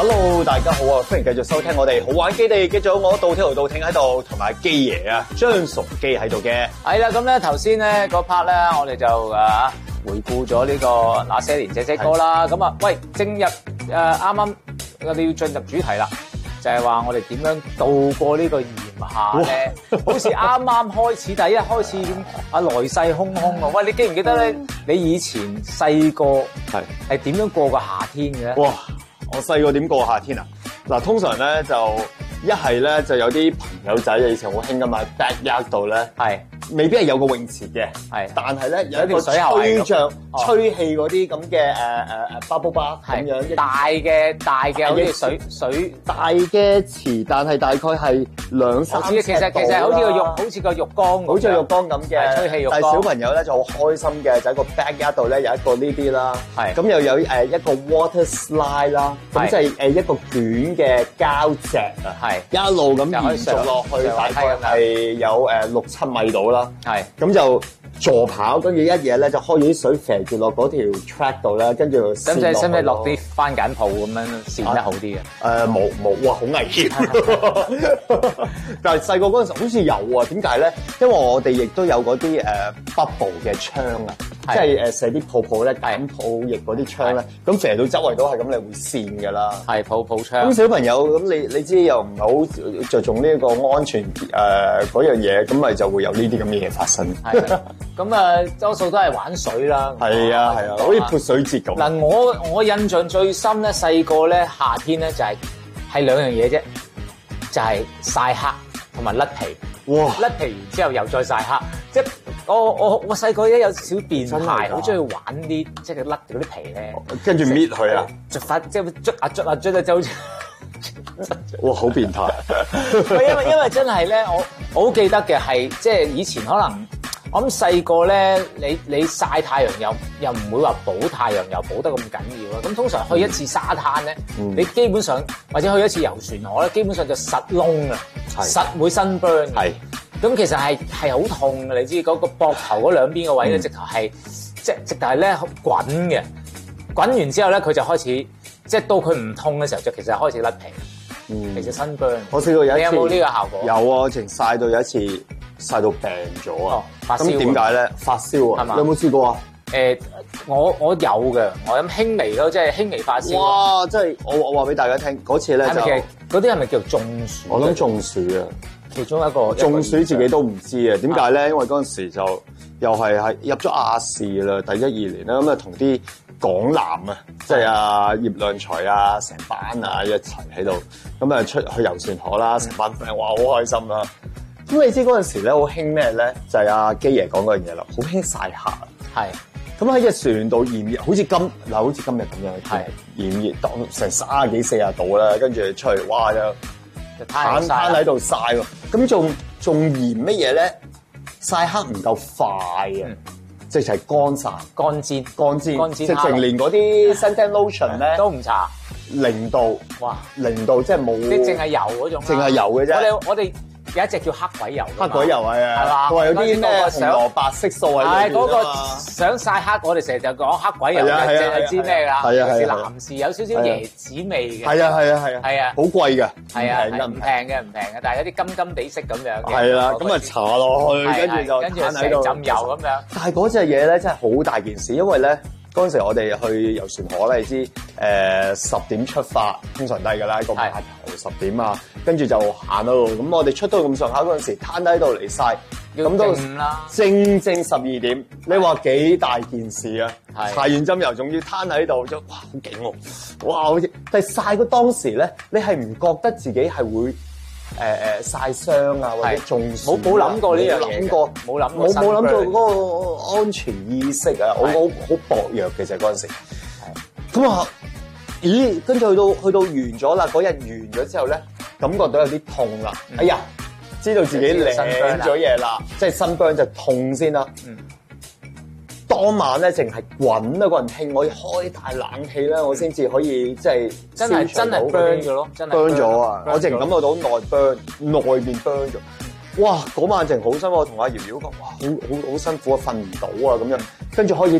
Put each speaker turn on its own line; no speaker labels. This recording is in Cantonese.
Hello， 大家好啊！歡迎繼續收聽我哋好玩基地，繼續我道聽喺度，同埋基爺啊張崇基喺度嘅。
係啦，咁咧頭先咧嗰 part 咧，我哋就回顧咗呢個那些年這些歌啦。咁啊，喂，正入啱啱我哋要進入主題啦，就係話我哋點樣度過呢個炎夏咧？好似啱啱開始，第一開始咁來勢洶洶喎。喂，你記唔記得咧？你以前細個係點樣過個夏天嘅？
哇！我細個點過夏天啊？嗱，通常咧就一係咧就有啲朋友仔以前好興噶嘛 backyard 度咧，未必係有個泳池嘅，但係咧有一個吹氣嗰啲咁嘅bubble bath 咁樣，大嘅好似水大嘅池，但係大概係2-3尺。其實好似個浴缸，好似浴缸咁嘅吹氣浴缸。但係小朋友咧就好開心嘅，就喺個 backyard 度咧有一個呢啲啦，咁又有一個 water slide 啦，咁即係一個捲嘅膠席啊，一路咁延續落去，大概係有6-7米度啦。咁就助跑，跟住一嘢咧就開咗啲水射住落嗰條 track 度啦，跟住使唔使
落啲番梘泡咁樣跣得好啲嘅？
冇，哇，好危險！但係細個嗰陣時好似有啊，點解咧？因為我哋亦都有嗰啲bubble 嘅槍啊，即係射啲泡泡咧，梘泡液嗰啲槍咧，咁射到周圍都係咁，你會跣㗎啦。係泡槍。咁小朋友咁你知又唔係好着重呢個安全嗰樣嘢，咁咪就會有呢啲咁嘅嘢發生。
咁多數都係玩水啦。係啊，
好似潑水節咁。
嗱，我印象最深咧，細個咧夏天咧就係2樣嘢啫，就係曬黑同埋甩皮。哇！甩皮完之後又再曬黑，即係我細個咧有少少變態，好中意玩啲即係甩嗰啲皮咧，
跟住搣佢啊，
即係捽啊就好似。
哇！好變態。
因為真係咧，我好記得嘅係即係以前可能。我諗細個咧，你曬太陽又唔會話補太陽又補得咁緊要啊！咁通常去一次沙灘咧，你基本上或者去一次遊船河咧，基本上就實窿啊，實會 sunburn 嘅。咁其實係好痛嘅，你知嗰個膊頭嗰兩邊嘅位咧，直頭係直頭係咧滾嘅，滾完之後咧佢就開始即係到佢唔痛嘅時候就其實開始甩皮。其實 sunburn。我試過有一次。你有冇呢個效果？有啊，淨曬到有一次。曬到病咗啊！咁點解咧？發燒啊！你有冇試過啊？ 我有嘅，我飲輕微咯，即係輕微發燒。
哇！即係我話俾大家聽，嗰次咧就
嗰啲係咪叫中暑？
我諗中暑啊！
其中一個
中暑自己都唔知啊！點解咧？因為嗰陣時就又係入咗亞視啦，第1、2年啦，咁啊同啲港男啊，即係阿葉良財啊，成班啊一齊喺度，咁啊出去遊船河啦，成班 friend 哇好開心啦！咁你知嗰陣時咧好興咩咧？就係阿基爺講嗰樣嘢啦，好興曬黑。咁喺隻船度炎熱，好似今日咁樣，炎熱當成30幾40度啦，跟住出去，哇就攤喺度曬喎。咁仲嫌乜嘢咧？曬黑唔夠快啊！直情係乾曬、乾煎，直情連嗰啲 suntan lotion 咧
都唔搽
，0度，哇0度即係冇，
你淨係油嗰種，
淨係油嘅啫。
我哋。有一隻叫黑鬼油，
黑鬼油係啊，佢話有啲咩紅蘿蔔色素喺度。係嗰個
想曬黑，我哋成日就講黑鬼油嘅，即係知咩㗎？尤其是男士有少少椰子味嘅。係啊，好貴㗎。係啊，唔平嘅，但係有啲金地色咁樣嘅。係啦，咁啊搽落去，跟住成浸油咁樣。但係嗰隻嘢咧真係好大件事，因為咧。嗰陣時我哋去遊船河咧，你知10點出發，通常都係㗎啦，個碼頭10點啊，跟住就行到路。咁我哋出到咁上下嗰陣時，攤喺度嚟曬，咁都正12點。你話幾大件事啊？搽完針油仲要攤喺度，就哇好勁喎！哇好似，但係曬嗰當時咧，你係唔覺得自己係會曬傷啊，或者中暑？冇諗過呢樣嘢，冇諗到嗰個安全意識啊！我好薄弱嘅就嗰陣時。咁啊，咦？跟住去到完咗啦，嗰日完咗之後咧，感覺到有啲痛啦。哎呀，知道自己領咗嘢啦，即係sunburn就痛先啦。當晚咧，淨係滾啊！個人興，我要開大冷氣咧，我先至可以即係真係 burn 咗咯，真係 burn 咗啊！我淨感覺到內邊 burn 咗。哇！嗰晚淨好辛苦，我同阿瑤瑤講，哇，好辛苦啊，瞓唔到啊咁樣。跟住開始